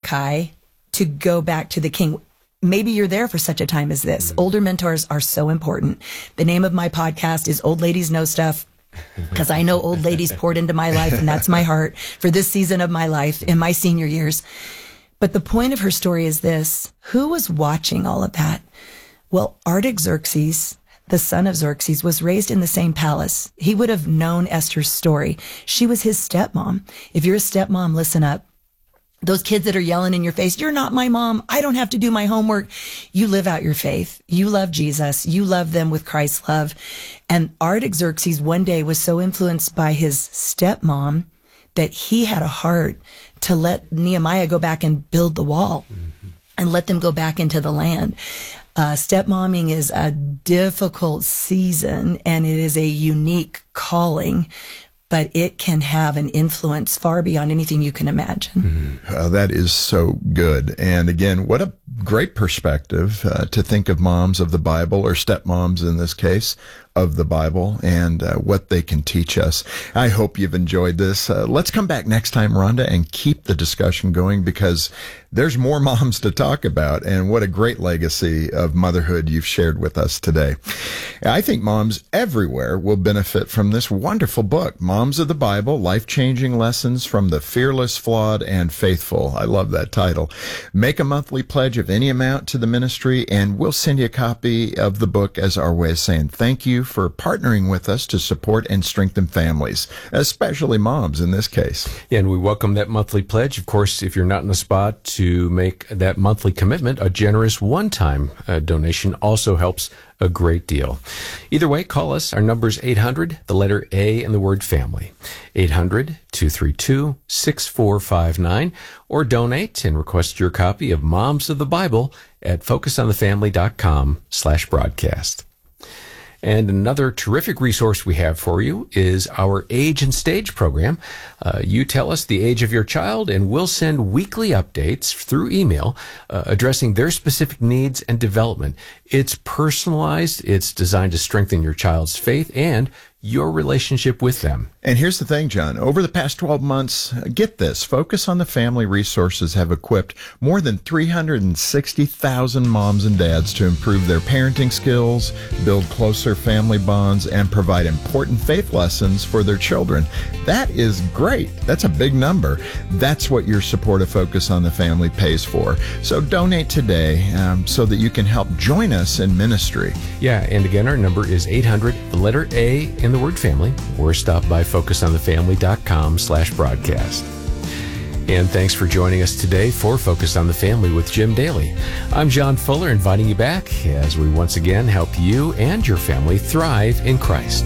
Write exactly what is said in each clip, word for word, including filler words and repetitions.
Mordecai to go back to the king. Maybe you're there for such a time as this. Mm-hmm. Older mentors are so important. The name of my podcast is Old Ladies Know Stuff, because I know old ladies poured into my life, and that's my heart for this season of my life in my senior years. But the point of her story is this. Who was watching all of that? Well, Artaxerxes, the son of Xerxes, was raised in the same palace. He would have known Esther's story. She was his stepmom. If you're a stepmom, listen up. Those kids that are yelling in your face, you're not my mom, I don't have to do my homework. You live out your faith. You love Jesus. You love them with Christ's love. And Artaxerxes one day was so influenced by his stepmom that he had a heart to let Nehemiah go back and build the wall mm-hmm. and let them go back into the land. Uh, stepmomming is a difficult season, and it is a unique calling, but it can have an influence far beyond anything you can imagine. Mm-hmm. Uh, that is so good. And again, what a great perspective uh, to think of moms of the Bible, or stepmoms in this case, of the Bible, and uh, what they can teach us. I hope you've enjoyed this. Uh, let's come back next time, Rhonda, and keep the discussion going, because there's more moms to talk about, and what a great legacy of motherhood you've shared with us today. I think moms everywhere will benefit from this wonderful book, Moms of the Bible, Life-Changing Lessons from the Fearless, Flawed, and Faithful. I love that title. Make a monthly pledge of any amount to the ministry, and we'll send you a copy of the book as our way of saying thank you for partnering with us to support and strengthen families, especially moms in this case. Yeah, and we welcome that monthly pledge. Of course, if you're not in the spot to make that monthly commitment, a generous one-time uh, donation also helps a great deal. Either way, call us. Our number is eight hundred, the letter A, and the word family. eight hundred, two three two, six four five nine, or donate and request your copy of Moms of the Bible at focusonthefamily.com slash broadcast. And another terrific resource we have for you is our Age and Stage program. Uh, you tell us the age of your child, and we'll send weekly updates through email uh, addressing their specific needs and development. It's personalized. It's designed to strengthen your child's faith and your relationship with them. And here's the thing, John. Over the past twelve months, get this, Focus on the Family resources have equipped more than three hundred sixty thousand moms and dads to improve their parenting skills, build closer family bonds, and provide important faith lessons for their children. That is great. That's a big number. That's what your support of Focus on the Family pays for. So donate today um, so that you can help join us in ministry. Yeah, and again, our number is eight hundred, the letter A, in the word family, or stop by focusonthefamily.com slash broadcast. And thanks for joining us today for Focus on the Family with Jim Daly. I'm John Fuller, inviting you back as we once again help you and your family thrive in Christ.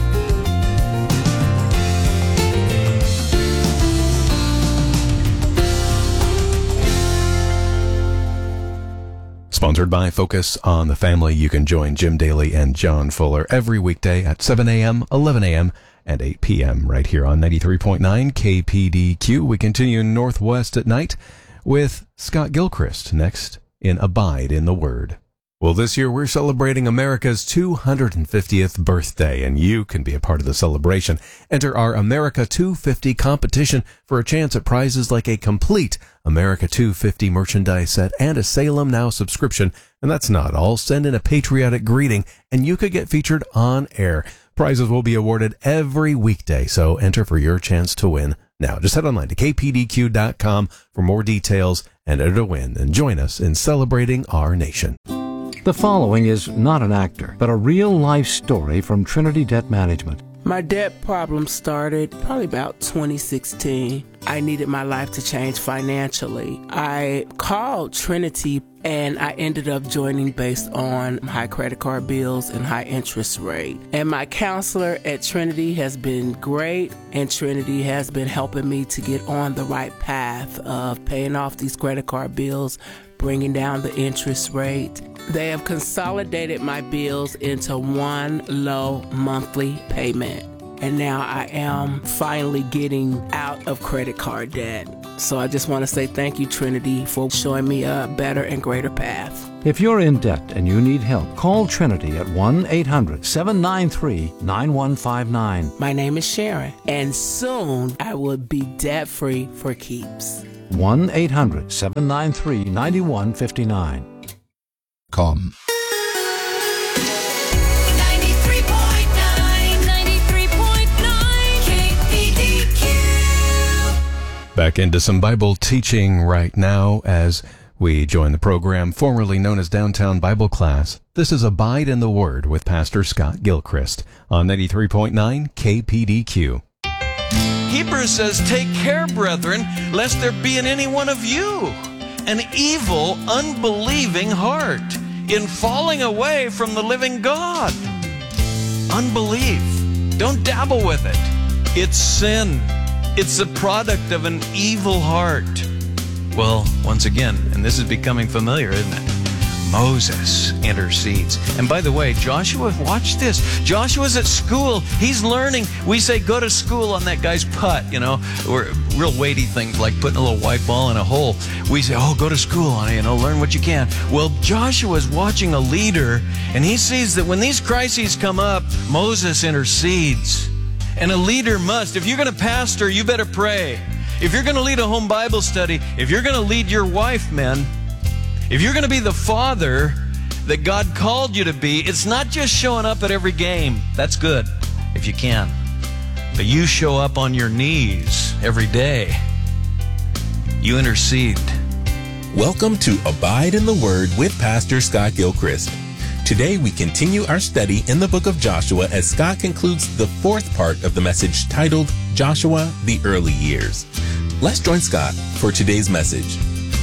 Sponsored by Focus on the Family. You can join Jim Daly and John Fuller every weekday at seven a.m., eleven a.m., and eight p.m. right here on ninety-three point nine K P D Q. We continue Northwest at Night with Scott Gilchrist next in Abide in the Word. Well, this year we're celebrating America's two hundred fiftieth birthday, and you can be a part of the celebration. Enter our America two fifty competition for a chance at prizes like a complete America two fifty merchandise set and a Salem Now subscription. And that's not all. Send in a patriotic greeting, and you could get featured on air. Prizes will be awarded every weekday, so enter for your chance to win now. Just head online to k p d q dot com for more details and enter to win, and join us in celebrating our nation. The following is not an actor, but a real-life story from Trinity Debt Management. My debt problem started probably about twenty sixteen. I needed my life to change financially. I called Trinity, and I ended up joining based on high credit card bills and high interest rate. And my counselor at Trinity has been great, and Trinity has been helping me to get on the right path of paying off these credit card bills, bringing down the interest rate. They have consolidated my bills into one low monthly payment. And now I am finally getting out of credit card debt. So I just want to say thank you, Trinity, for showing me a better and greater path. If you're in debt and you need help, call Trinity at one eight hundred, seven nine three, nine one five nine. My name is Sharon, and soon I will be debt-free for keeps. one eight hundred seven nine three nine one five nine. Com. ninety-three point nine, ninety-three point nine K P D Q. Back into some Bible teaching right now as we join the program formerly known as Downtown Bible Class. This is Abide in the Word with Pastor Scott Gilchrist on ninety-three point nine K P D Q. Hebrews says, "Take care, brethren, lest there be in any one of you an evil, unbelieving heart, in falling away from the living God." Unbelief. Don't dabble with it. It's sin. It's the product of an evil heart. Well, once again, and this is becoming familiar, isn't it? Moses intercedes. And by the way, Joshua, watch this. Joshua's at school. He's learning. We say go to school on that guy's putt, you know, or real weighty things like putting a little white ball in a hole. We say, oh, go to school on it, you know, learn what you can. Well, Joshua's watching a leader, and he sees that when these crises come up, Moses intercedes. And a leader must. If you're going to pastor, you better pray. If you're going to lead a home Bible study, if you're going to lead your wife, men, if you're going to be the father that God called you to be, it's not just showing up at every game. That's good, if you can. But you show up on your knees every day. You intercede. Welcome to Abide in the Word with Pastor Scott Gilchrist. Today we continue our study in the book of Joshua as Scott concludes the fourth part of the message titled Joshua, the Early Years. Let's join Scott for today's message.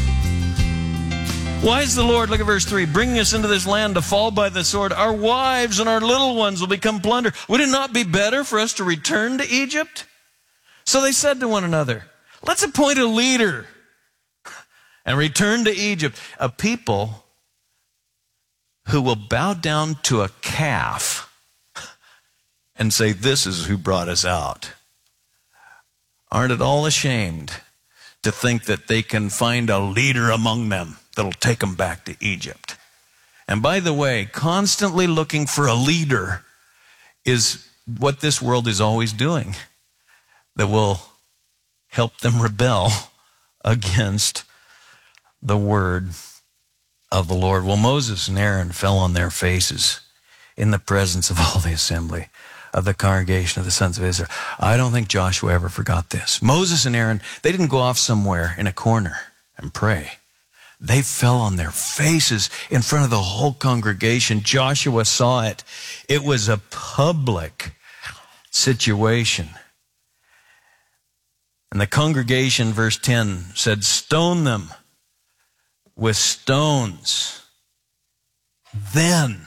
Why is the Lord, look at verse three, bringing us into this land to fall by the sword? Our wives and our little ones will become plunder. Would it not be better for us to return to Egypt? So they said to one another, let's appoint a leader and return to Egypt, a people who will bow down to a calf and say, this is who brought us out. Aren't at all ashamed to think that they can find a leader among them that'll take them back to Egypt. And by the way, constantly looking for a leader is what this world is always doing, that will help them rebel against the word of the Lord. Well, Moses and Aaron fell on their faces in the presence of all the assembly of the congregation of the sons of Israel. I don't think Joshua ever forgot this. Moses and Aaron, they didn't go off somewhere in a corner and pray. They fell on their faces in front of the whole congregation. Joshua saw it. It was a public situation. And the congregation, verse ten, said, stone them with stones. Then,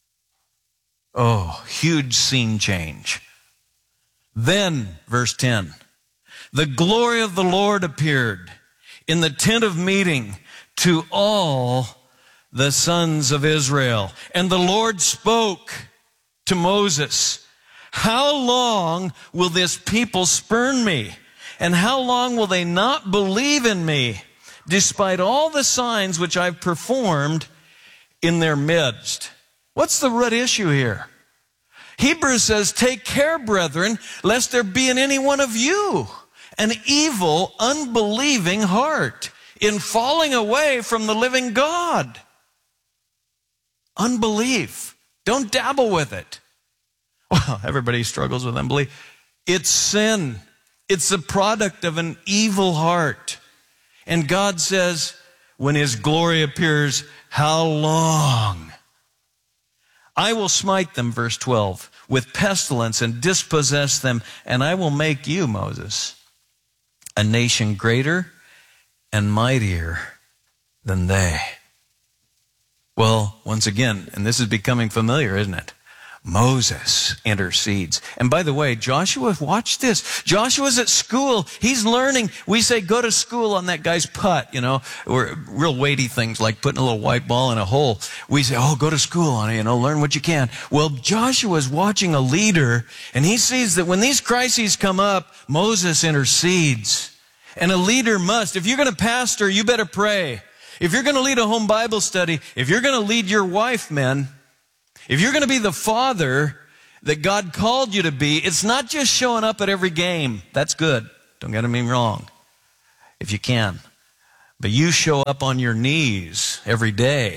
oh, huge scene change. Then, verse ten, the glory of the Lord appeared in the tent of meeting to all the sons of Israel. And the Lord spoke to Moses, how long will this people spurn me? And how long will they not believe in me, despite all the signs which I've performed in their midst? What's the root issue here? Hebrews says, take care, brethren, lest there be in any one of you an evil, unbelieving heart, in falling away from the living God. Unbelief. Don't dabble with it. Well, everybody struggles with unbelief. It's sin. It's the product of an evil heart. And God says, when His glory appears, how long? I will smite them, verse twelve, with pestilence and dispossess them, and I will make you, Moses, a nation greater and mightier than they. Well, once again, and this is becoming familiar, isn't it? Moses intercedes. And by the way, Joshua, watch this. Joshua's at school. He's learning. We say go to school on that guy's putt, you know, or real weighty things like putting a little white ball in a hole. We say, oh, go to school on it, you know, learn what you can. Well, Joshua's watching a leader, and he sees that when these crises come up, Moses intercedes. And a leader must. If you're going to pastor, you better pray. If you're going to lead a home Bible study, if you're going to lead your wife, men, if you're going to be the father that God called you to be, it's not just showing up at every game. That's good. Don't get me wrong. If you can. But you show up on your knees every day.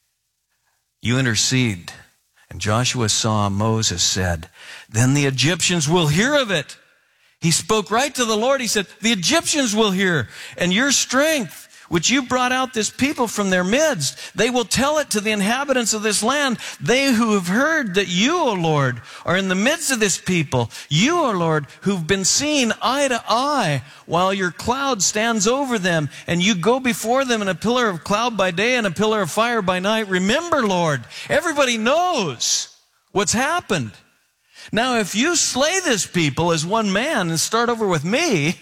You intercede. And Joshua saw, Moses said, then the Egyptians will hear of it. He spoke right to the Lord. He said, the Egyptians will hear, and your strength, which you brought out this people from their midst, they will tell it to the inhabitants of this land. They who have heard that you, O Lord, are in the midst of this people. You, O Lord, who've been seen eye to eye while your cloud stands over them, and you go before them in a pillar of cloud by day and a pillar of fire by night. Remember, Lord, everybody knows what's happened. Now, if you slay this people as one man and start over with me,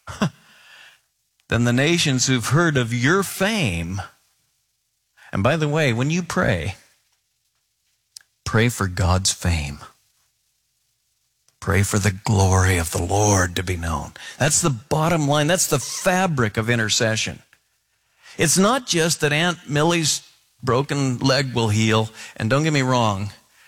then the nations who've heard of your fame, and by the way, when you pray, pray for God's fame. Pray for the glory of the Lord to be known. That's the bottom line. That's the fabric of intercession. It's not just that Aunt Millie's broken leg will heal, and don't get me wrong,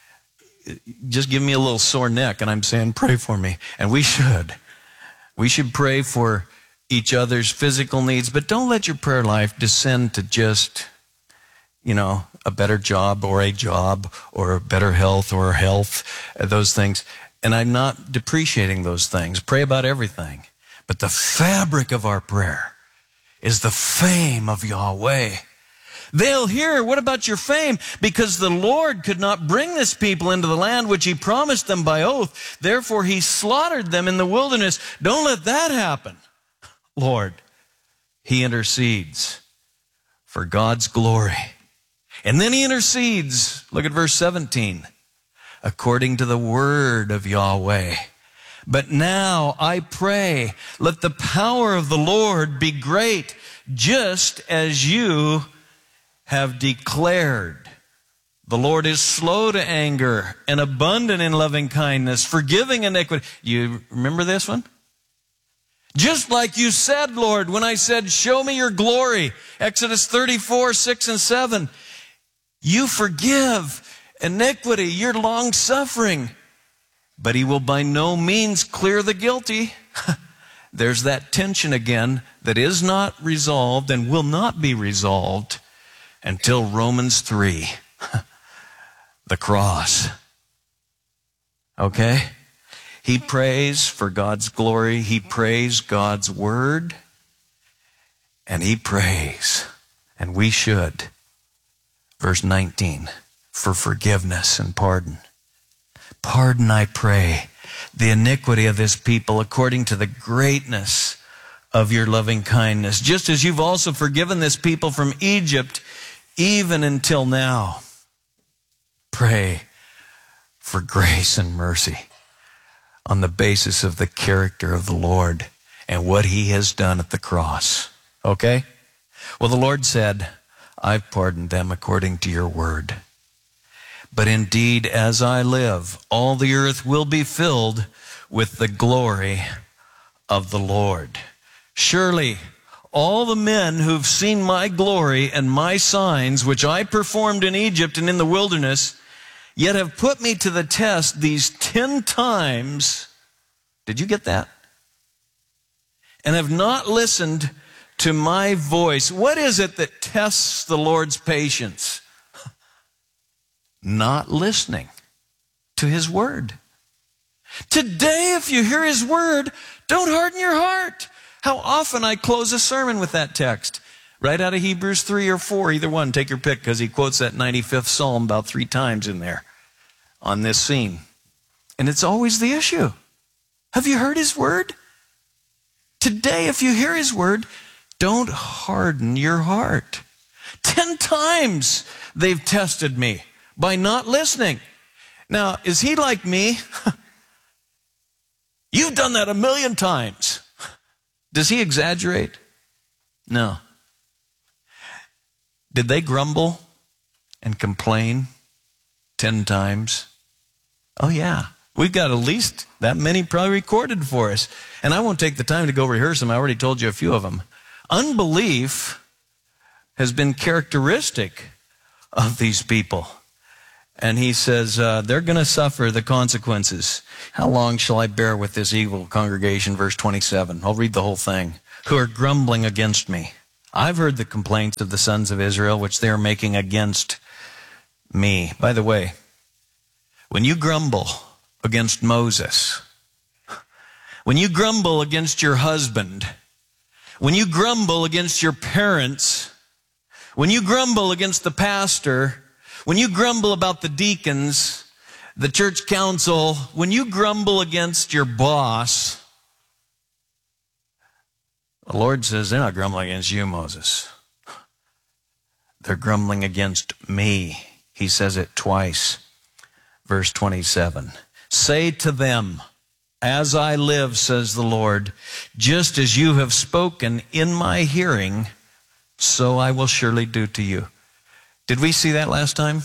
just give me a little sore neck and I'm saying, pray for me. And we should. We should pray for each other's physical needs, but don't let your prayer life descend to just, you know, a better job or a job or better health or health, those things. And I'm not depreciating those things. Pray about everything. But the fabric of our prayer is the fame of Yahweh. They'll hear, what about your fame? Because the Lord could not bring this people into the land which he promised them by oath. Therefore he slaughtered them in the wilderness. Don't let that happen. Lord, he intercedes for God's glory. And then he intercedes, look at verse seventeen, according to the word of Yahweh. But now I pray, let the power of the Lord be great, just as you have declared. The Lord is slow to anger and abundant in loving kindness, forgiving iniquity. You remember this one? Just like you said, Lord, when I said, show me your glory, Exodus thirty-four, six and seven. You forgive iniquity, you're long-suffering, but he will by no means clear the guilty. There's that tension again that is not resolved and will not be resolved until Romans three, the cross. Okay? He prays for God's glory. He prays God's word. And he prays, and we should, verse nineteen, for forgiveness and pardon. Pardon, I pray, the iniquity of this people according to the greatness of your loving kindness, just as you've also forgiven this people from Egypt, even until now. Pray for grace and mercy on the basis of the character of the Lord and what he has done at the cross. Okay? Well, the Lord said, I've pardoned them according to your word. But indeed, as I live, all the earth will be filled with the glory of the Lord. Surely, all the men who've seen my glory and my signs, which I performed in Egypt and in the wilderness, yet have put me to the test these ten times. Did you get that? And have not listened to my voice. What is it that tests the Lord's patience? Not listening to his word. Today, if you hear his word, don't harden your heart. How often I close a sermon with that text. Right out of Hebrews three or four, either one, take your pick, because he quotes that ninety-fifth Psalm about three times in there on this scene. And it's always the issue. Have you heard his word? Today, if you hear his word, don't harden your heart. Ten times they've tested me by not listening. Now, is he like me? You've done that a million times. Does he exaggerate? No. Did they grumble and complain ten times? Oh, yeah. We've got at least that many probably recorded for us. And I won't take the time to go rehearse them. I already told you a few of them. Unbelief has been characteristic of these people. And he says, uh, they're going to suffer the consequences. How long shall I bear with this evil congregation? Verse twenty-seven. I'll read the whole thing. Who are grumbling against me. I've heard the complaints of the sons of Israel, which they are making against me. By the way, when you grumble against Moses, when you grumble against your husband, when you grumble against your parents, when you grumble against the pastor, when you grumble about the deacons, the church council, when you grumble against your boss, the Lord says they're not grumbling against you, Moses. They're grumbling against me. He says it twice. Verse twenty-seven. Say to them, as I live, says the Lord, just as you have spoken in my hearing, so I will surely do to you. Did we see that last time?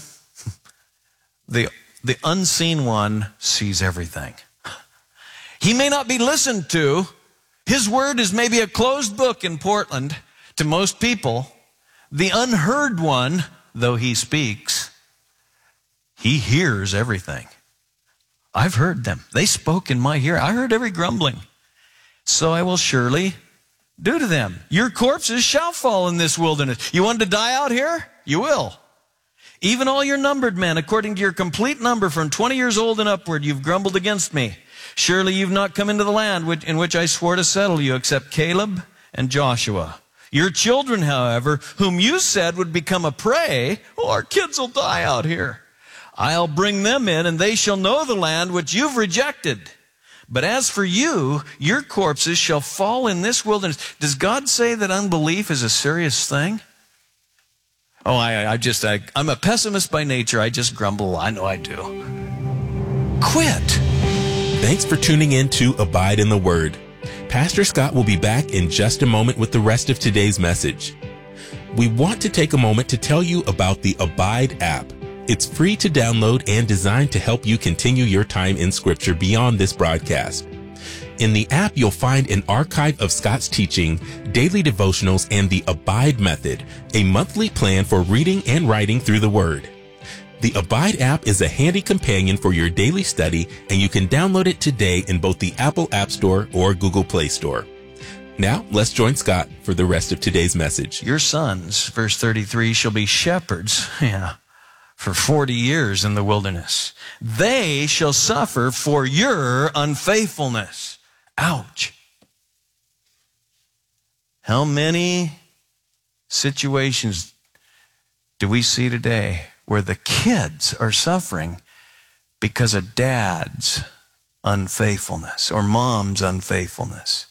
The, the unseen one sees everything. He may not be listened to. His word is maybe a closed book in Portland to most people. The unheard one, though he speaks, he hears everything. I've heard them. They spoke in my hearing. I heard every grumbling. So I will surely do to them. Your corpses shall fall in this wilderness. You wanted to die out here? You will. Even all your numbered men, according to your complete number from twenty years old and upward, you've grumbled against me. Surely you've not come into the land in which I swore to settle you, except Caleb and Joshua. Your children, however, whom you said would become a prey, oh, our kids will die out here. I'll bring them in, and they shall know the land which you've rejected. But as for you, your corpses shall fall in this wilderness. Does God say that unbelief is a serious thing? Oh, I, I just, I, I'm a pessimist by nature. I just grumble. I know I do. Quit. Thanks for tuning in to Abide in the Word. Pastor Scott will be back in just a moment with the rest of today's message. We want to take a moment to tell you about the Abide app. It's free to download and designed to help you continue your time in Scripture beyond this broadcast. In the app, you'll find an archive of Scott's teaching, daily devotionals, and the Abide Method, a monthly plan for reading and writing through the Word. The Abide app is a handy companion for your daily study, and you can download it today in both the Apple App Store or Google Play Store. Now, let's join Scott for the rest of today's message. Your sons, verse thirty-three, shall be shepherds, yeah, for forty years in the wilderness. They shall suffer for your unfaithfulness. Ouch. How many situations do we see today where the kids are suffering because of dad's unfaithfulness or mom's unfaithfulness?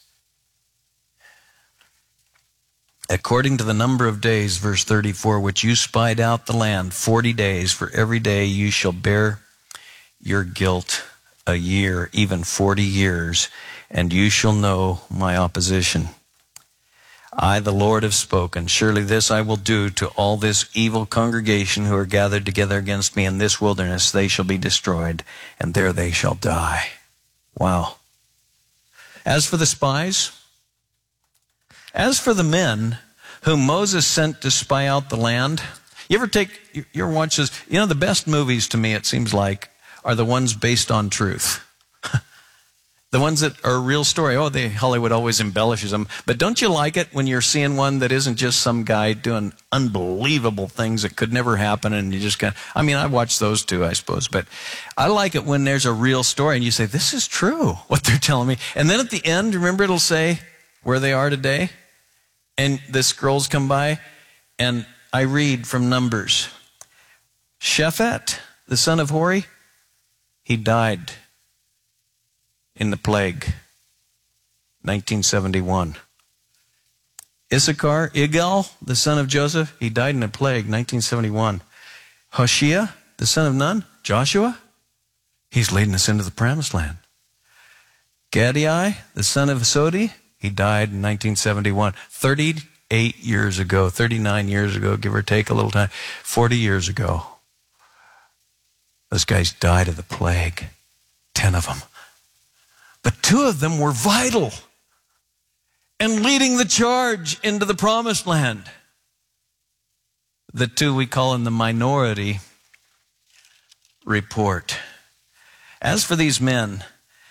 According to the number of days, verse thirty-four, which you spied out the land, forty days, for every day you shall bear your guilt a year, even forty years, and you shall know my opposition. I, the Lord, have spoken. Surely this I will do to all this evil congregation who are gathered together against me in this wilderness. They shall be destroyed, and there they shall die. Wow. As for the spies, as for the men whom Moses sent to spy out the land, you ever take, you ever watch this? You know, the best movies to me, it seems like, are the ones based on truth. The ones that are a real story. Oh, they, Hollywood always embellishes them. But don't you like it when you're seeing one that isn't just some guy doing unbelievable things that could never happen and you just got, I mean, I watch those too, I suppose. But I like it when there's a real story and you say, this is true, what they're telling me. And then at the end, remember it'll say where they are today? And the scrolls come by and I read from Numbers. Shaphat, the son of Hori, he died in the plague, nineteen seventy-one. Issachar, Igal, the son of Joseph, he died in a plague, nineteen seventy-one. Hoshea, the son of Nun, Joshua, he's leading us into the promised land. Gadai, the son of Sodi, he died in nineteen seventy-one. thirty-eight years ago, thirty-nine years ago, give or take a little time, forty years ago. Those guys died of the plague, ten of them. But two of them were vital and leading the charge into the promised land. The two we call in the minority report. As for these men,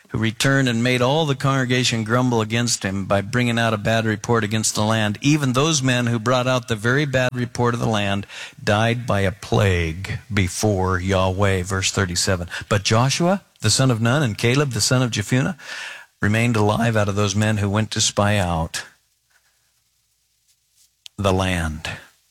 who returned and made all the congregation grumble against him by bringing out a bad report against the land. Even those men who brought out the very bad report of the land died by a plague before Yahweh. Verse thirty-seven. But Joshua, the son of Nun, and Caleb, the son of Jephunneh, remained alive out of those men who went to spy out the land.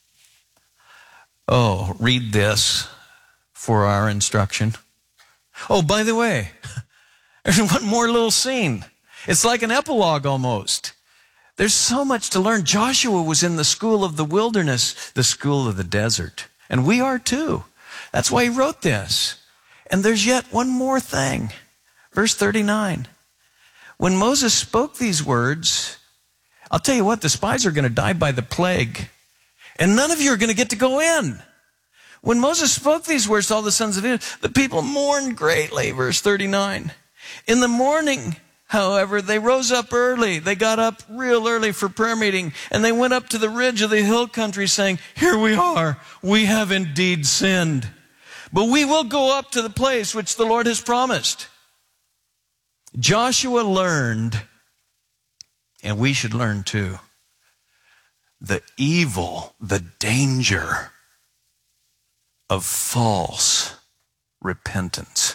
Oh, read this for our instruction. Oh, by the way, there's one more little scene. It's like an epilogue almost. There's so much to learn. Joshua was in the school of the wilderness, the school of the desert. And we are too. That's why he wrote this. And there's yet one more thing. Verse thirty-nine. When Moses spoke these words, I'll tell you what, the spies are going to die by the plague. And none of you are going to get to go in. When Moses spoke these words to all the sons of Israel, the people mourned greatly. Verse thirty-nine. In the morning, however, they rose up early. They got up real early for prayer meeting, and they went up to the ridge of the hill country saying, here we are. We have indeed sinned. But we will go up to the place which the Lord has promised. Joshua learned, and we should learn too, the evil, the danger of false repentance.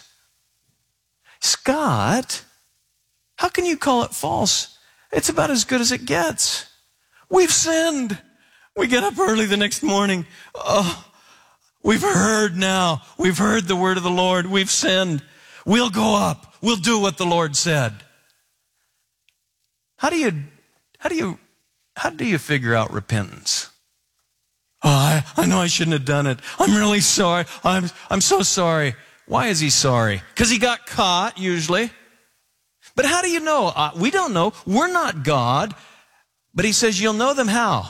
Scott, how can you call it false? It's about as good as it gets. We've sinned. We get up early the next morning. Oh, we've heard now. We've heard the word of the Lord. We've sinned. We'll go up. We'll do what the Lord said. How do you, how do you, how do you figure out repentance? Oh, I, I know I shouldn't have done it. I'm really sorry. I'm, I'm so sorry. Why is he sorry? Because he got caught, usually. But how do you know? Uh, we don't know. We're not God. But he says you'll know them how?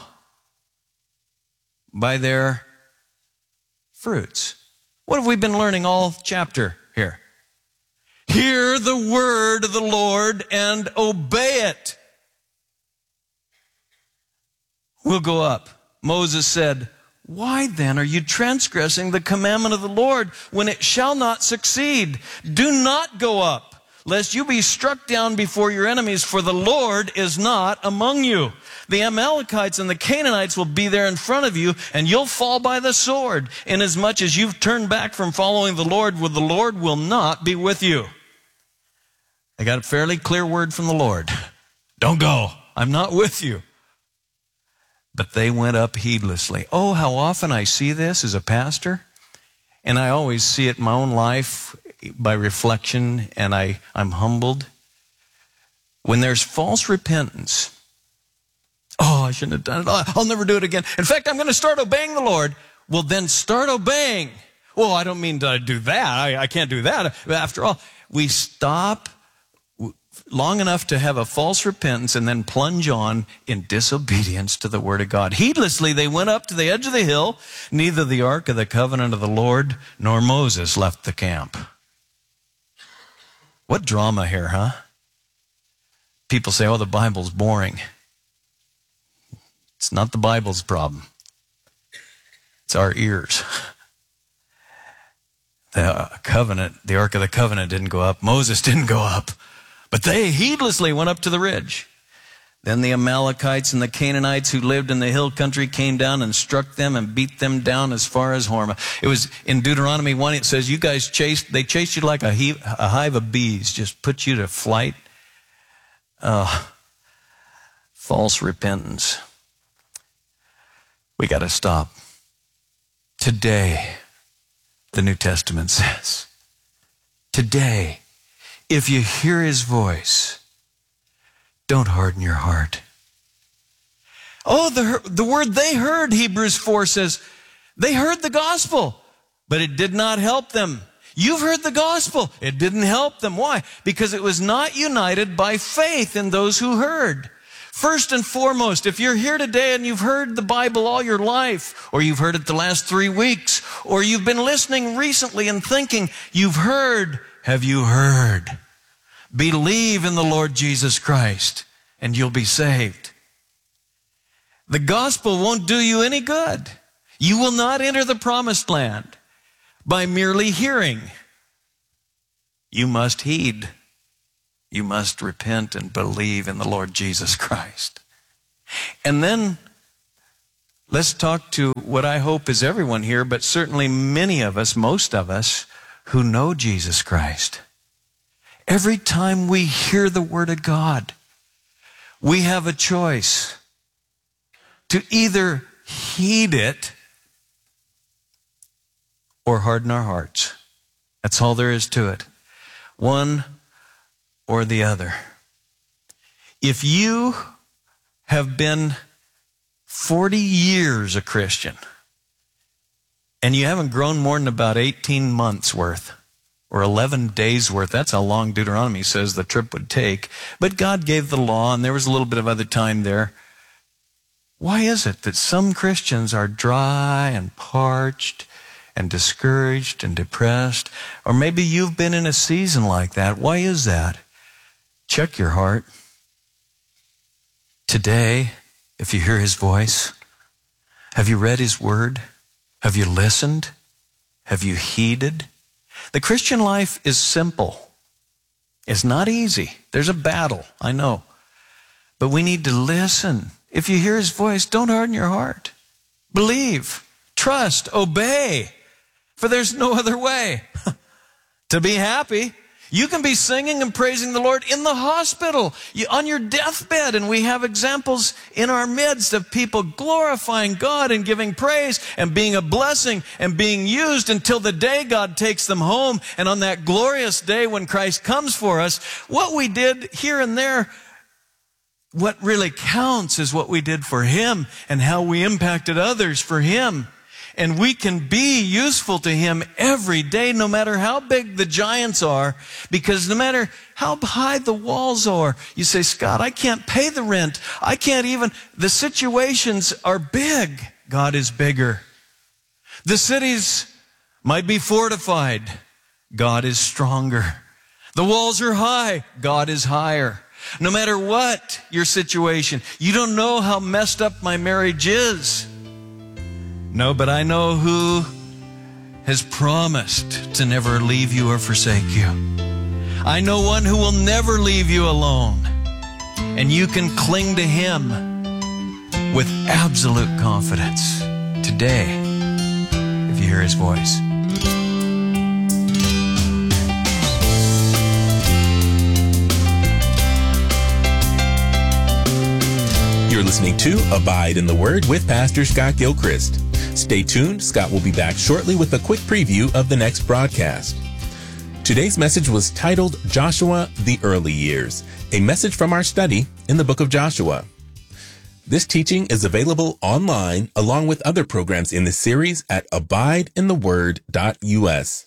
By their fruits. What have we been learning all chapter here? Hear the word of the Lord and obey it. We'll go up. Moses said, why then are you transgressing the commandment of the Lord when it shall not succeed? Do not go up, lest you be struck down before your enemies, for the Lord is not among you. The Amalekites and the Canaanites will be there in front of you, and you'll fall by the sword. Inasmuch as you've turned back from following the Lord, well, the Lord will not be with you. I got a fairly clear word from the Lord. Don't go. I'm not with you. But they went up heedlessly. Oh, how often I see this as a pastor. And I always see it in my own life by reflection, and I, I'm humbled. When there's false repentance, oh, I shouldn't have done it. Oh, I'll never do it again. In fact, I'm going to start obeying the Lord. Well, then start obeying. Well, I don't mean to do that. I, I can't do that. After all, we stop long enough to have a false repentance and then plunge on in disobedience to the word of God. Heedlessly, they went up to the edge of the hill. Neither the ark of the covenant of the Lord nor Moses left the camp. What drama here, huh? People say, oh, the Bible's boring. It's not the Bible's problem. It's our ears. The covenant, the Ark of the Covenant didn't go up. Moses didn't go up. But they heedlessly went up to the ridge. Then the Amalekites and the Canaanites who lived in the hill country came down and struck them and beat them down as far as Hormah. It was in Deuteronomy one, it says, you guys chased, they chased you like a, he, a hive of bees, just put you to flight. Uh, false repentance. We got to stop. Today, the New Testament says, today, if you hear his voice, don't harden your heart. Oh, the, the word they heard, Hebrews four says, they heard the gospel, but it did not help them. You've heard the gospel. It didn't help them. Why? Because it was not united by faith in those who heard. First and foremost, if you're here today and you've heard the Bible all your life, or you've heard it the last three weeks, or you've been listening recently and thinking, you've heard, have you heard? Believe in the Lord Jesus Christ, and you'll be saved. The gospel won't do you any good. You will not enter the promised land by merely hearing. You must heed. You must repent and believe in the Lord Jesus Christ. And then let's talk to what I hope is everyone here, but certainly many of us, most of us, who know Jesus Christ. Every time we hear the Word of God, we have a choice to either heed it or harden our hearts. That's all there is to it. One or the other. If you have been forty years a Christian and you haven't grown more than about eighteen months worth or eleven days worth, that's how long Deuteronomy says the trip would take. But God gave the law and there was a little bit of other time there. Why is it that some Christians are dry and parched and discouraged and depressed? Or maybe you've been in a season like that. Why is that? Check your heart. Today, if you hear His voice, have you read His Word? Have you listened? Have you heeded? The Christian life is simple. It's not easy. There's a battle, I know. But we need to listen. If you hear His voice, don't harden your heart. Believe, trust, obey. For there's no other way to be happy. You can be singing and praising the Lord in the hospital, you, on your deathbed, and we have examples in our midst of people glorifying God and giving praise and being a blessing and being used until the day God takes them home. And on that glorious day when Christ comes for us, what we did here and there, what really counts is what we did for Him and how we impacted others for Him. And we can be useful to Him every day, no matter how big the giants are, because no matter how high the walls are, you say, Scott, I can't pay the rent. I can't even, the situations are big. God is bigger. The cities might be fortified. God is stronger. The walls are high. God is higher. No matter what your situation, you don't know how messed up my marriage is. No, but I know who has promised to never leave you or forsake you. I know one who will never leave you alone. And you can cling to Him with absolute confidence today if you hear His voice. You're listening to Abide in the Word with Pastor Scott Gilchrist. Stay tuned. Scott will be back shortly with a quick preview of the next broadcast. Today's message was titled Joshua, the Early Years, a message from our study in the book of Joshua. This teaching is available online along with other programs in this series at abide in the word dot u s.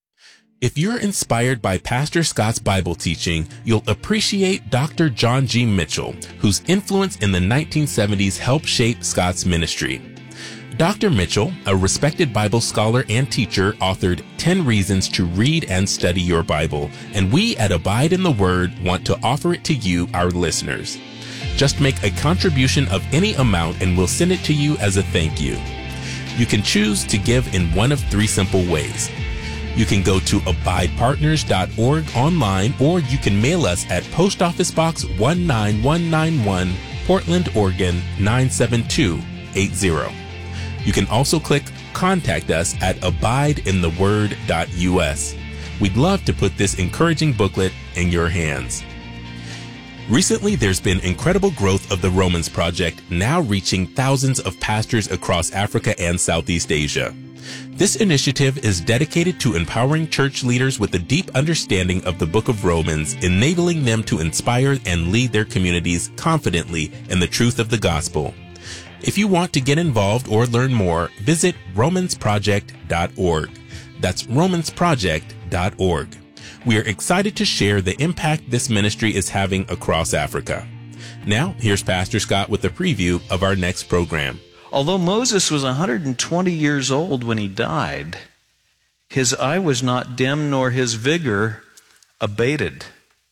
If you're inspired by Pastor Scott's Bible teaching, you'll appreciate Doctor John G. Mitchell, whose influence in the nineteen seventies helped shape Scott's ministry. Doctor Mitchell, a respected Bible scholar and teacher, authored ten Reasons to Read and Study Your Bible, and we at Abide in the Word want to offer it to you, our listeners. Just make a contribution of any amount and we'll send it to you as a thank you. You can choose to give in one of three simple ways. You can go to abide partners dot org online, or you can mail us at Post Office Box one nine one nine one, Portland, Oregon nine seven two eight zero. You can also click Contact Us at abide in the word dot u s. We'd love to put this encouraging booklet in your hands. Recently, there's been incredible growth of the Romans Project, now reaching thousands of pastors across Africa and Southeast Asia. This initiative is dedicated to empowering church leaders with a deep understanding of the book of Romans, enabling them to inspire and lead their communities confidently in the truth of the gospel. If you want to get involved or learn more, visit romans project dot org. That's romans project dot org. We are excited to share the impact this ministry is having across Africa. Now, here's Pastor Scott with a preview of our next program. Although Moses was one hundred twenty years old when he died, his eye was not dim nor his vigor abated.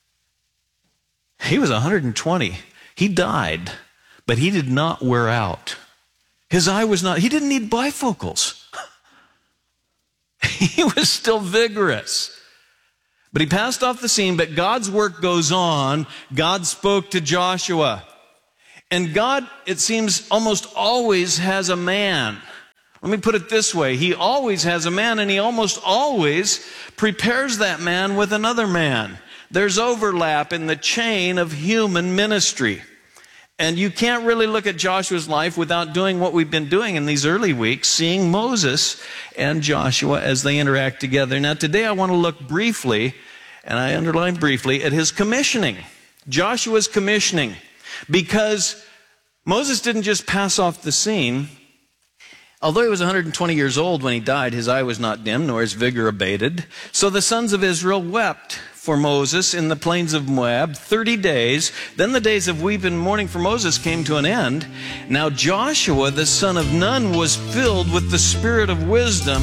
He was one hundred twenty. He died, but he did not wear out. His eye was not, he didn't need bifocals. He was still vigorous. But he passed off the scene, but God's work goes on. God spoke to Joshua. And God, it seems, almost always has a man. Let me put it this way. He always has a man, and he almost always prepares that man with another man. There's overlap in the chain of human ministry. And you can't really look at Joshua's life without doing what we've been doing in these early weeks, seeing Moses and Joshua as they interact together. Now, today I want to look briefly, and I underline briefly, at his commissioning. Joshua's commissioning. Because Moses didn't just pass off the scene. Although he was one hundred twenty years old when he died, his eye was not dim, nor his vigor abated. So the sons of Israel wept for Moses in the plains of Moab thirty days. Then the days of weeping and mourning for Moses came to an end. Now Joshua, the son of Nun, was filled with the spirit of wisdom,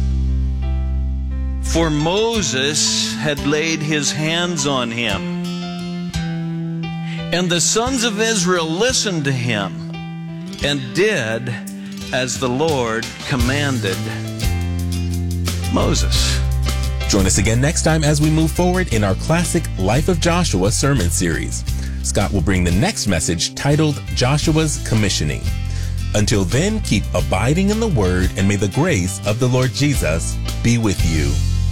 for Moses had laid his hands on him. And the sons of Israel listened to him and did as the Lord commanded Moses. Join us again next time as we move forward in our classic Life of Joshua sermon series. Scott will bring the next message titled Joshua's Commissioning. Until then, keep abiding in the Word, and may the grace of the Lord Jesus be with you.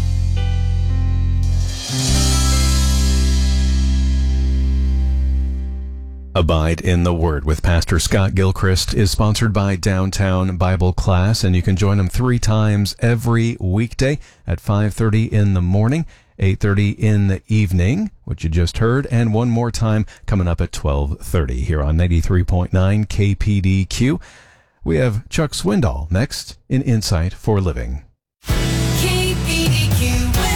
Abide in the Word with Pastor Scott Gilchrist is sponsored by Downtown Bible Class, and you can join them three times every weekday at five thirty in the morning, eight thirty in the evening, which you just heard, and one more time coming up at twelve thirty here on ninety-three point nine K P D Q. We have Chuck Swindoll next in Insight for Living. K P D Q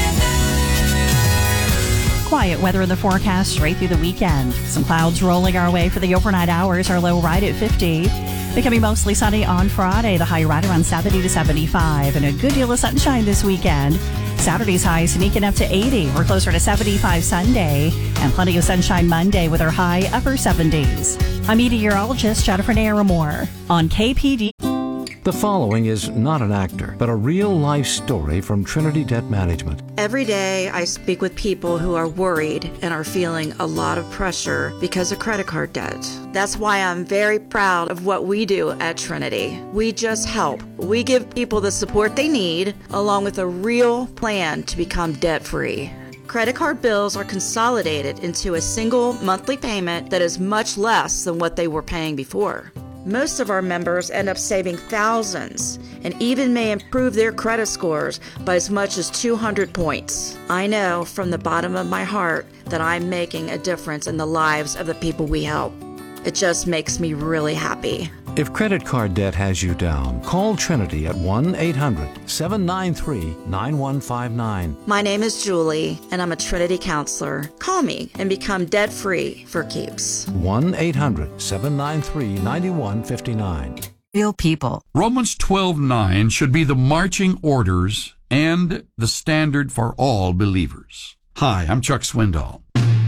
Quiet weather in the forecast straight through the weekend. Some clouds rolling our way for the overnight hours. Our low right at fifty. Becoming mostly sunny on Friday. The high right around seventy to seventy-five. And a good deal of sunshine this weekend. Saturday's high sneaking up to eighty. We're closer to seventy-five Sunday. And plenty of sunshine Monday with our high upper seventies. I'm meteorologist Jennifer Naramore on K P D. The following is not an actor, but a real-life story from Trinity Debt Management. Every day I speak with people who are worried and are feeling a lot of pressure because of credit card debt. That's why I'm very proud of what we do at Trinity. We just help. We give people the support they need, along with a real plan to become debt-free. Credit card bills are consolidated into a single monthly payment that is much less than what they were paying before. Most of our members end up saving thousands and even may improve their credit scores by as much as two hundred points. I know from the bottom of my heart that I'm making a difference in the lives of the people we help. It just makes me really happy. If credit card debt has you down, call Trinity at one eight hundred seven nine three nine one five nine. My name is Julie, and I'm a Trinity counselor. Call me and become debt-free for keeps. one eight hundred seven nine three nine one five nine. Real people. Romans twelve nine should be the marching orders and the standard for all believers. Hi, I'm Chuck Swindoll.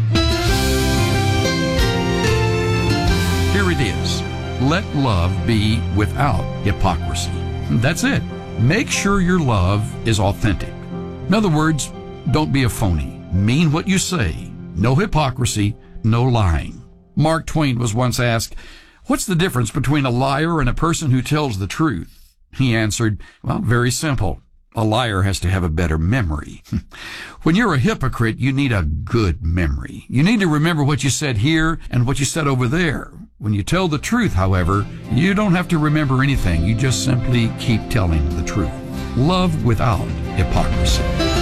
Here it is. Let love be without hypocrisy. That's it. Make sure your love is authentic. In other words, don't be a phony. Mean what you say. No hypocrisy, no lying. Mark Twain was once asked, "What's the difference between a liar and a person who tells the truth?" He answered, "Well, very simple. A liar has to have a better memory." When you're a hypocrite, you need a good memory. You need to remember what you said here and what you said over there. When you tell the truth, however, you don't have to remember anything. You just simply keep telling the truth. Love without hypocrisy.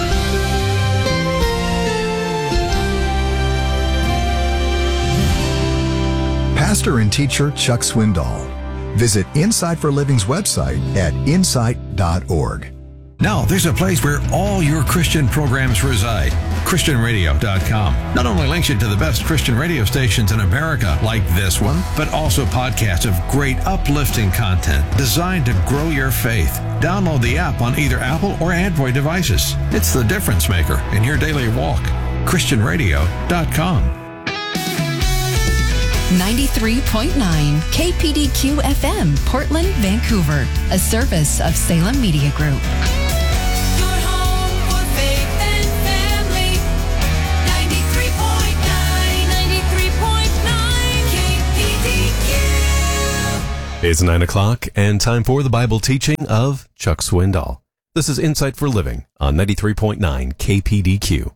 Pastor and teacher Chuck Swindoll. Visit Insight for Living's website at insight dot org. Now, there's a place where all your Christian programs reside. Christian radio dot com not only links you to the best Christian radio stations in America, like this one, but also podcasts of great uplifting content designed to grow your faith. Download the app on either Apple or Android devices. It's the difference maker in your daily walk. Christian radio dot com. ninety-three point nine K P D Q F M, Portland, Vancouver, a service of Salem Media Group. Your home for faith and family. It's nine o'clock and time for the Bible teaching of Chuck Swindoll. This is Insight for Living on ninety-three point nine K P D Q.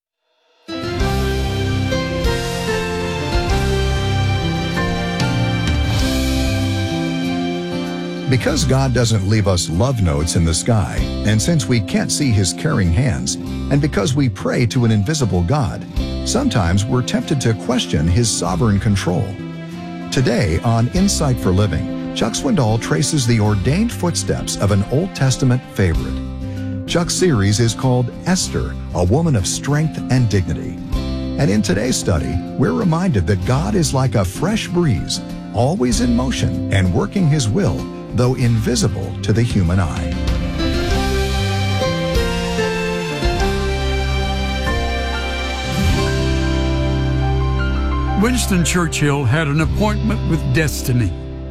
Because God doesn't leave us love notes in the sky, and since we can't see His caring hands, and because we pray to an invisible God, sometimes we're tempted to question His sovereign control. Today on Insight for Living, Chuck Swindoll traces the ordained footsteps of an Old Testament favorite. Chuck's series is called Esther, a woman of strength and dignity. And in today's study, we're reminded that God is like a fresh breeze, always in motion and working His will, though invisible to the human eye. Winston Churchill had an appointment with destiny.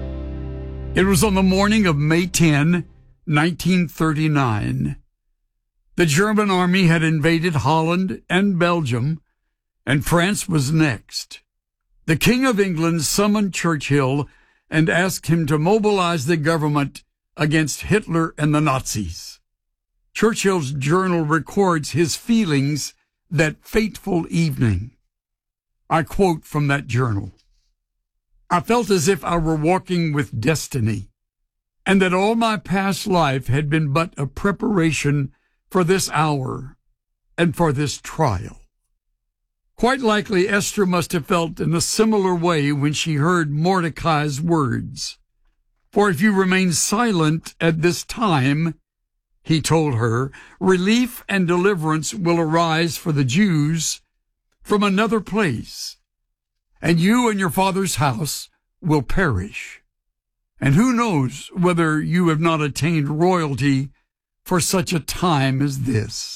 It was on the morning of May tenth, nineteen thirty-nine. The German army had invaded Holland and Belgium, and France was next. The King of England summoned Churchill and asked him to mobilize the government against Hitler and the Nazis. Churchill's journal records his feelings that fateful evening. I quote from that journal. I felt as if I were walking with destiny, and that all my past life had been but a preparation for this hour and for this trial. Quite likely Esther must have felt in a similar way when she heard Mordecai's words. For if you remain silent at this time, he told her, relief and deliverance will arise for the Jews from another place, and you and your father's house will perish. And who knows whether you have not attained royalty for such a time as this.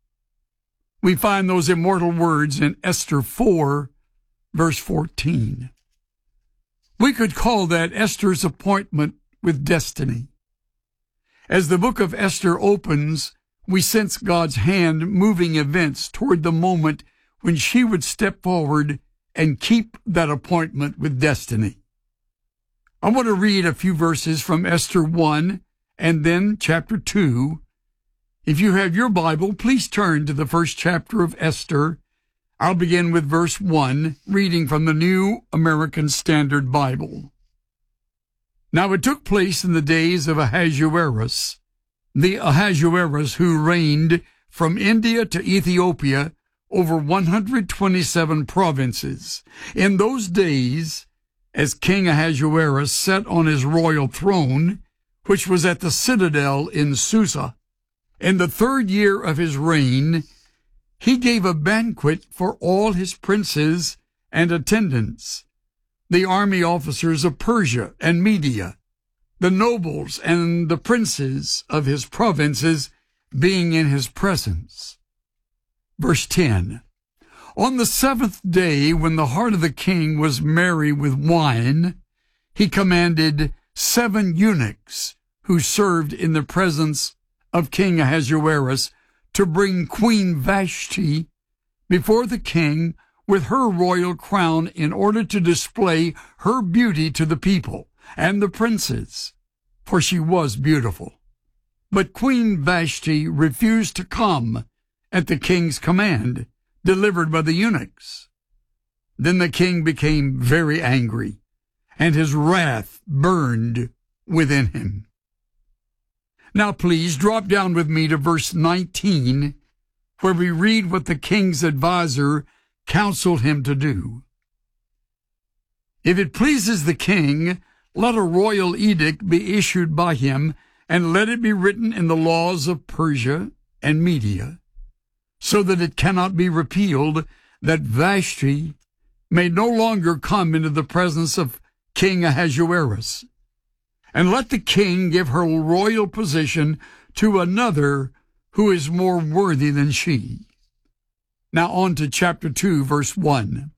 We find those immortal words in Esther four, verse fourteen. We could call that Esther's appointment with destiny. As the book of Esther opens, we sense God's hand moving events toward the moment when she would step forward and keep that appointment with destiny. I want to read a few verses from Esther one and then chapter two. If you have your Bible, please turn to the first chapter of Esther. I'll begin with verse one, reading from the New American Standard Bible. Now it took place in the days of Ahasuerus, the Ahasuerus who reigned from India to Ethiopia over one hundred twenty-seven provinces. In those days, as King Ahasuerus sat on his royal throne, which was at the citadel in Susa, in the third year of his reign, he gave a banquet for all his princes and attendants, the army officers of Persia and Media, the nobles and the princes of his provinces being in his presence. Verse ten. On the seventh day, when the heart of the king was merry with wine, he commanded seven eunuchs who served in the presence of King Ahasuerus to bring Queen Vashti before the king with her royal crown in order to display her beauty to the people and the princes, for she was beautiful. But Queen Vashti refused to come at the king's command, delivered by the eunuchs. Then the king became very angry, and his wrath burned within him. Now please drop down with me to verse nineteen, where we read what the king's advisor counseled him to do. If it pleases the king, let a royal edict be issued by him, and let it be written in the laws of Persia and Media, so that it cannot be repealed, that Vashti may no longer come into the presence of King Ahasuerus. And let the king give her royal position to another who is more worthy than she. Now on to chapter two, verse one.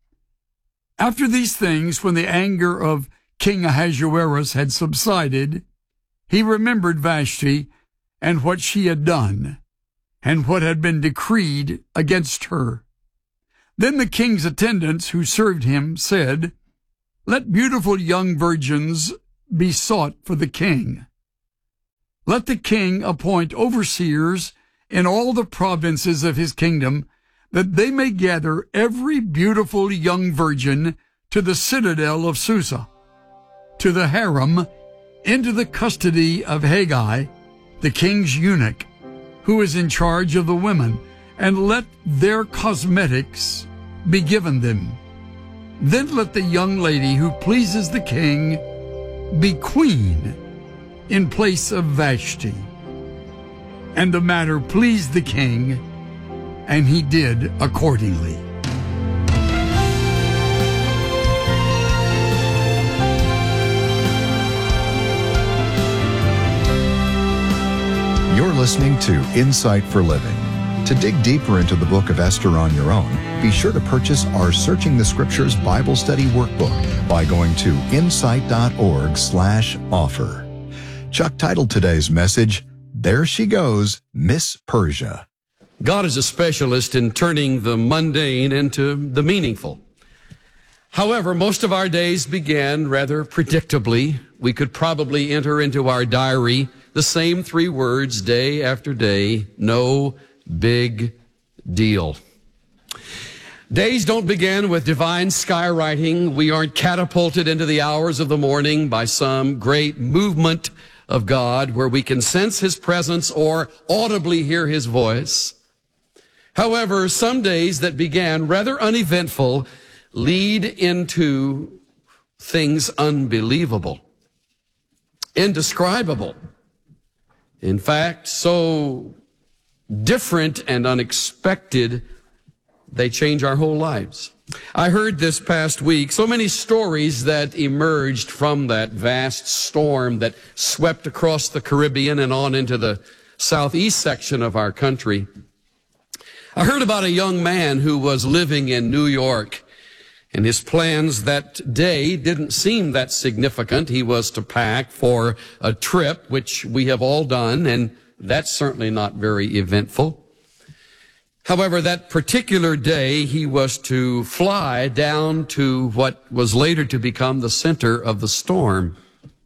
After these things, when the anger of King Ahasuerus had subsided, he remembered Vashti and what she had done, and what had been decreed against her. Then the king's attendants who served him said, Let beautiful young virgins be sought for the king. Let the king appoint overseers in all the provinces of his kingdom, that they may gather every beautiful young virgin to the citadel of Susa, to the harem, into the custody of Haggai, the king's eunuch, who is in charge of the women, and let their cosmetics be given them. Then let the young lady who pleases the king be queen in place of Vashti. And the matter pleased the king, and he did accordingly. You're listening to Insight for Living. To dig deeper into the book of Esther on your own, be sure to purchase our Searching the Scriptures Bible Study Workbook by going to insight.org slash offer. Chuck titled today's message, There She Goes, Miss Persia. God is a specialist in turning the mundane into the meaningful. However, most of our days began rather predictably. We could probably enter into our diary the same three words day after day, no big deal. Days don't begin with divine skywriting. We aren't catapulted into the hours of the morning by some great movement of God where we can sense his presence or audibly hear his voice. However, some days that began rather uneventful lead into things unbelievable, indescribable. In fact, so different and unexpected, they change our whole lives. I heard this past week so many stories that emerged from that vast storm that swept across the Caribbean and on into the southeast section of our country. I heard about a young man who was living in New York, and his plans that day didn't seem that significant. He was to pack for a trip, which we have all done, and that's certainly not very eventful. However, that particular day, he was to fly down to what was later to become the center of the storm.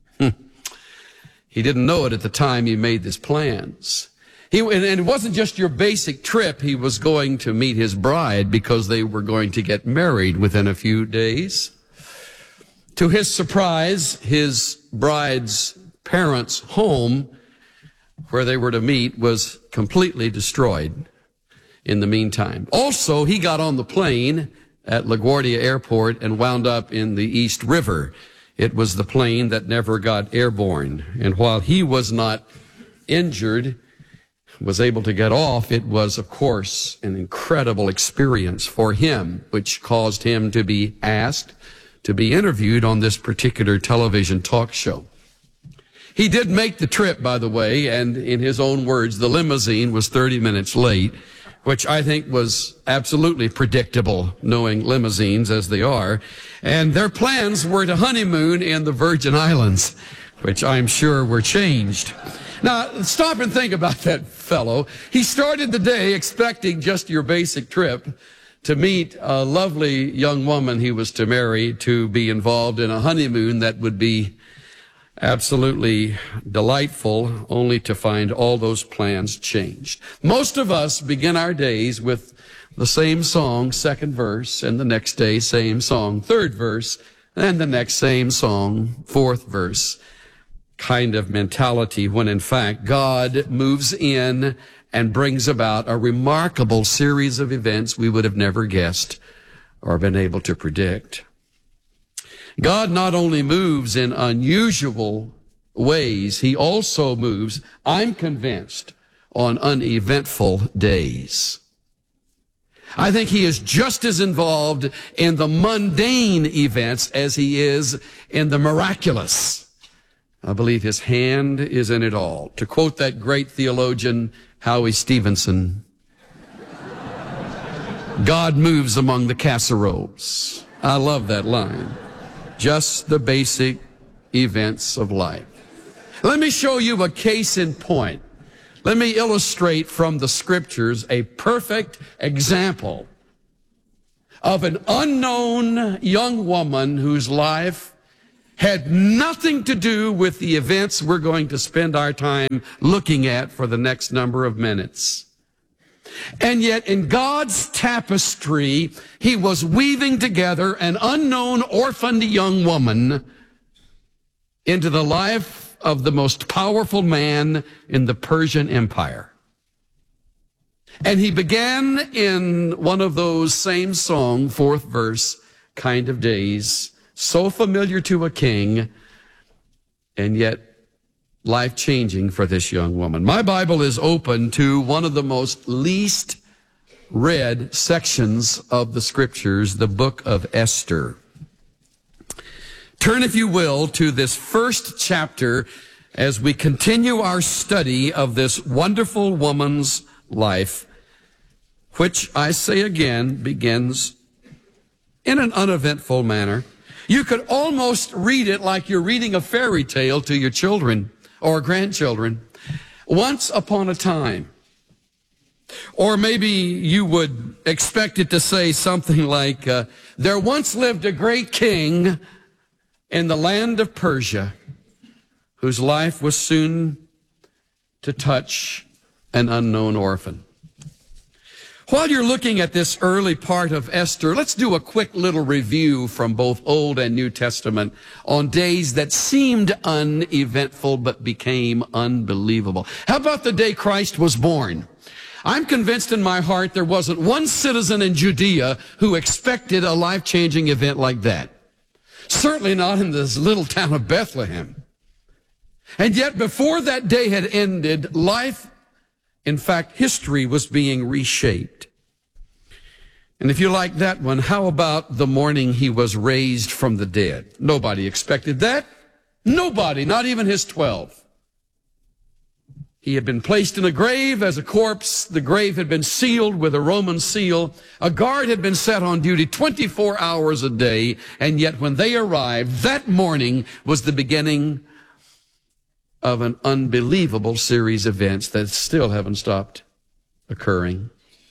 He didn't know it at the time he made his plans. He, and it wasn't just your basic trip. He was going to meet his bride because they were going to get married within a few days. To his surprise, his bride's parents' home, where they were to meet, was completely destroyed in the meantime. Also, he got on the plane at LaGuardia Airport and wound up in the East River. It was the plane that never got airborne. And while he was not injured, was able to get off, it was, of course, an incredible experience for him, which caused him to be asked to be interviewed on this particular television talk show. He did make the trip, by the way, and in his own words, the limousine was thirty minutes late, which I think was absolutely predictable, knowing limousines as they are. And their plans were to honeymoon in the Virgin Islands, which I'm sure were changed. Now, stop and think about that fellow. He started the day expecting just your basic trip to meet a lovely young woman he was to marry, to be involved in a honeymoon that would be absolutely delightful, only to find all those plans changed. Most of us begin our days with the same song, second verse, and the next day, same song, third verse, and the next same song, fourth verse. Kind of mentality, when in fact God moves in and brings about a remarkable series of events we would have never guessed or been able to predict. God not only moves in unusual ways, he also moves, I'm convinced, on uneventful days. I think he is just as involved in the mundane events as he is in the miraculous. I believe his hand is in it all. To quote that great theologian, Howie Stevenson, God moves among the casseroles. I love that line. Just the basic events of life. Let me show you a case in point. Let me illustrate from the scriptures a perfect example of an unknown young woman whose life had nothing to do with the events we're going to spend our time looking at for the next number of minutes. And yet in God's tapestry, he was weaving together an unknown orphaned young woman into the life of the most powerful man in the Persian Empire. And he began in one of those same song, fourth verse, kind of days, so familiar to a king, and yet life-changing for this young woman. My Bible is open to one of the most least read sections of the Scriptures, the book of Esther. Turn, if you will, to this first chapter as we continue our study of this wonderful woman's life, which, I say again, begins in an uneventful manner. You could almost read it like you're reading a fairy tale to your children or grandchildren. Once upon a time. Or maybe you would expect it to say something like, uh, there once lived a great king in the land of Persia, whose life was soon to touch an unknown orphan. While you're looking at this early part of Esther, let's do a quick little review from both Old and New Testament on days that seemed uneventful but became unbelievable. How about the day Christ was born? I'm convinced in my heart there wasn't one citizen in Judea who expected a life-changing event like that. Certainly not in this little town of Bethlehem. And yet before that day had ended, life, in fact, history was being reshaped. And if you like that one, how about the morning he was raised from the dead? Nobody expected that. Nobody, not even his twelve. He had been placed in a grave as a corpse. The grave had been sealed with a Roman seal. A guard had been set on duty twenty-four hours a day. And yet when they arrived, that morning was the beginning of an unbelievable series of events that still haven't stopped occurring.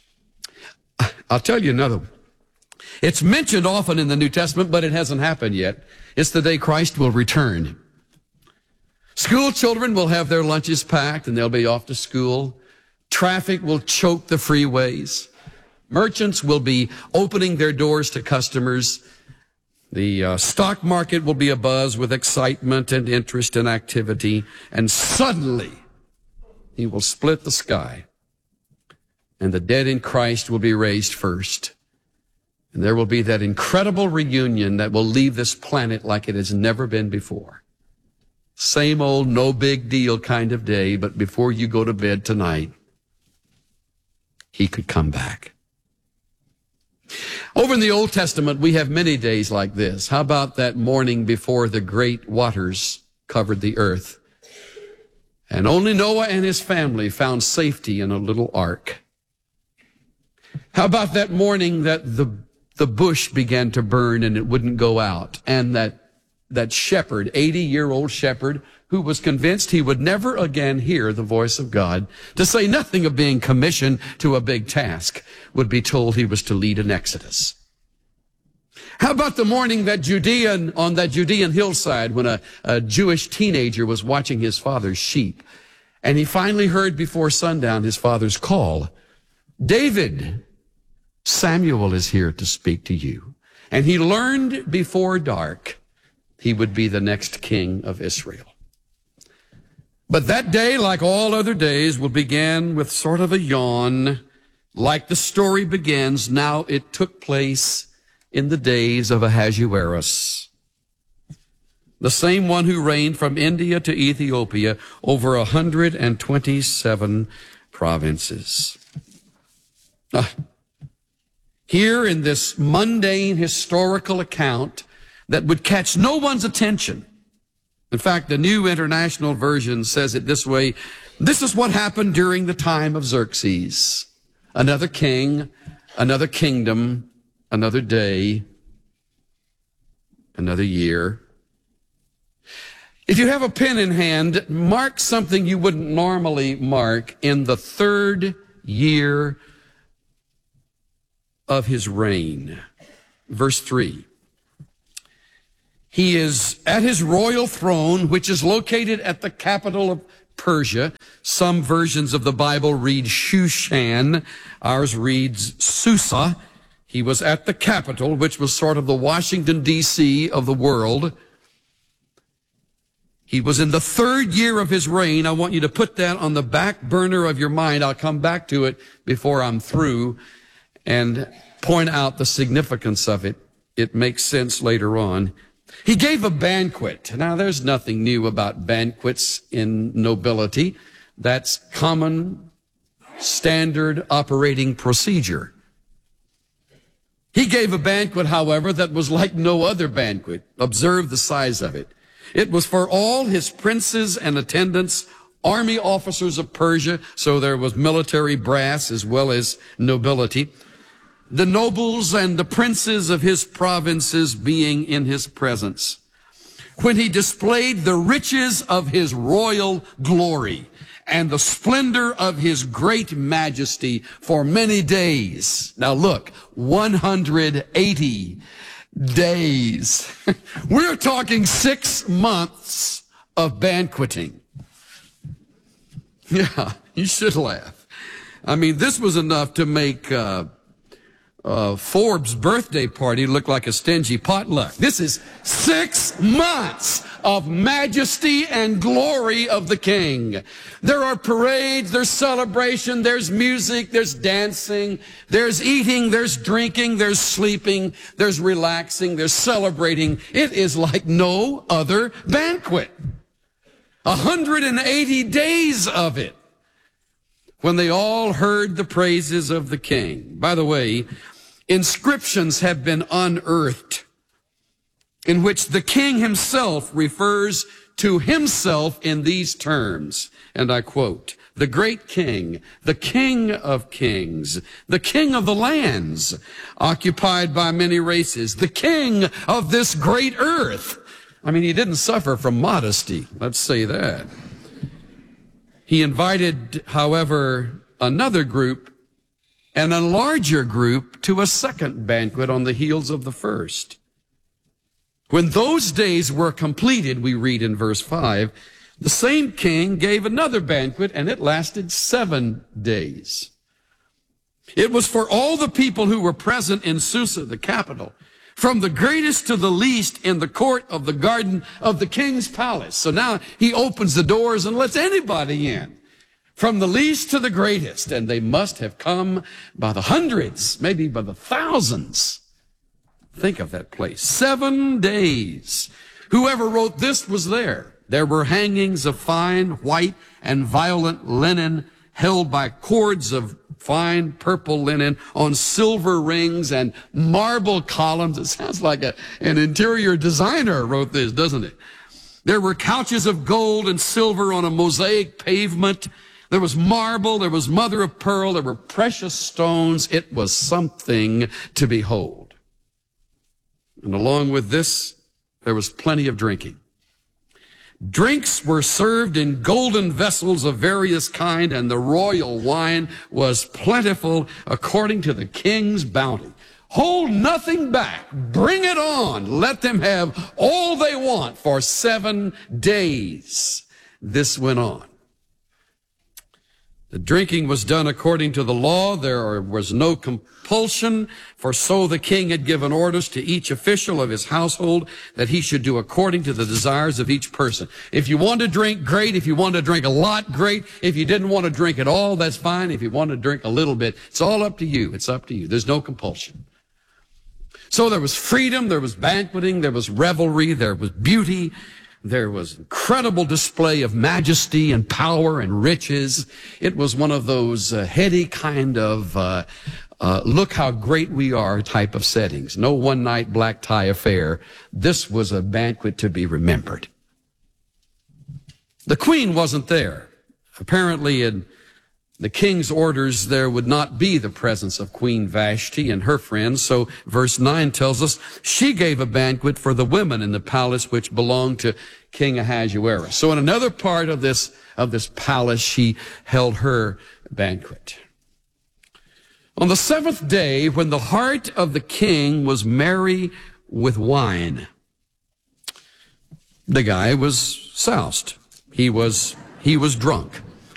I'll tell you another one. It's mentioned often in the New Testament, but it hasn't happened yet. It's the day Christ will return. School children will have their lunches packed and they'll be off to school. Traffic will choke the freeways. Merchants will be opening their doors to customers. The uh, stock market will be abuzz with excitement and interest and activity. And suddenly, he will split the sky. And the dead in Christ will be raised first. And there will be that incredible reunion that will leave this planet like it has never been before. Same old, no big deal kind of day, but before you go to bed tonight, he could come back. Over in the Old Testament, we have many days like this. How about that morning before the great waters covered the earth? And only Noah and his family found safety in a little ark. How about that morning that the, the bush began to burn and it wouldn't go out? And that that shepherd, eighty-year-old shepherd, who was convinced he would never again hear the voice of God, to say nothing of being commissioned to a big task, would be told he was to lead an exodus. How about the morning that Judean, on that Judean hillside, when a, a Jewish teenager was watching his father's sheep, and he finally heard before sundown his father's call, David, Samuel is here to speak to you. And he learned before dark he would be the next king of Israel. But that day, like all other days, will begin with sort of a yawn. Like the story begins, now it took place in the days of Ahasuerus, the same one who reigned from India to Ethiopia over one hundred twenty-seven provinces. Uh, here in this mundane historical account that would catch no one's attention. In fact, the New International Version says it this way: this is what happened during the time of Xerxes. Another king, another kingdom, another day, another year. If you have a pen in hand, mark something you wouldn't normally mark in the third year of his reign. Verse three. He is at his royal throne, which is located at the capital of Persia. Some versions of the Bible read Shushan. Ours reads Susa. He was at the capital, which was sort of the Washington, D C of the world. He was in the third year of his reign. I want you to put that on the back burner of your mind. I'll come back to it before I'm through and point out the significance of it. It makes sense later on. He gave a banquet. Now, there's nothing new about banquets in nobility. That's common, standard operating procedure. He gave a banquet, however, that was like no other banquet. Observe the size of it. It was for all his princes and attendants, army officers of Persia, so there was military brass as well as nobility. The nobles and the princes of his provinces being in his presence, when he displayed the riches of his royal glory and the splendor of his great majesty for many days. Now look, one hundred eighty days. We're talking six months of banqueting. Yeah, you should laugh. I mean, this was enough to make uh, Uh, Forbes' birthday party looked like a stingy potluck. This is six months of majesty and glory of the king. There are parades, there's celebration, there's music, there's dancing, there's eating, there's drinking, there's sleeping, there's relaxing, there's celebrating. It is like no other banquet. one hundred eighty days of it. When they all heard the praises of the king. By the way, inscriptions have been unearthed in which the king himself refers to himself in these terms, and I quote, "The great king, the king of kings, the king of the lands, occupied by many races, the king of this great earth." I mean, he didn't suffer from modesty, let's say that. He invited, however, another group and a larger group to a second banquet on the heels of the first. When those days were completed, we read in verse five, the same king gave another banquet, and it lasted seven days. It was for all the people who were present in Susa, the capital, from the greatest to the least in the court of the garden of the king's palace. So now he opens the doors and lets anybody in, from the least to the greatest. And they must have come by the hundreds, maybe by the thousands. Think of that place. Seven days. Whoever wrote this was there. There were hangings of fine white and violet linen held by cords of fine purple linen on silver rings and marble columns. It sounds like a, an interior designer wrote this, doesn't it? There were couches of gold and silver on a mosaic pavement. There was marble, there was mother of pearl, there were precious stones. It was something to behold. And along with this, there was plenty of drinking. Drinks were served in golden vessels of various kind, and the royal wine was plentiful according to the king's bounty. Hold nothing back. Bring it on. Let them have all they want for seven days. This went on. The drinking was done according to the law. There was no compulsion, for so the king had given orders to each official of his household that he should do according to the desires of each person. If you want to drink, great. If you want to drink a lot, great. If you didn't want to drink at all, that's fine. If you want to drink a little bit, it's all up to you. It's up to you. There's no compulsion. So there was freedom, there was banqueting, there was revelry, there was beauty. There was incredible display of majesty and power and riches. It was one of those uh, heady kind of, uh, uh, look how great we are type of settings. No one-night black tie affair. This was a banquet to be remembered. The queen wasn't there. Apparently in the king's orders, there would not be the presence of Queen Vashti and her friends. So verse nine tells us she gave a banquet for the women in the palace which belonged to King Ahasuerus. So in another part of this, of this palace, she held her banquet. On the seventh day, when the heart of the king was merry with wine, the guy was soused. He was, he was drunk.